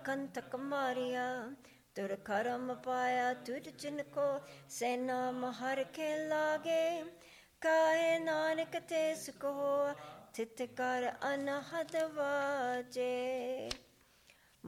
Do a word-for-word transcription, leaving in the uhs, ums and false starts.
ਕੰਤਕ ਮਾਰਿਆ। ਤੁਰ ਕਰਮ ਪਾਇਆ ਤੁਰ ਜਿਨ ਕੋ, ਸੇ ਨਾਮ ਹਰ ਕੇ ਲਾਗੇ। ਕਾਹੇ ਨਾਨਕ ਤੇ ਸੁਖ ਹੋਆ, ਥਿਤ ਕਰ ਅਨਹਦ ਵਾਜੇ।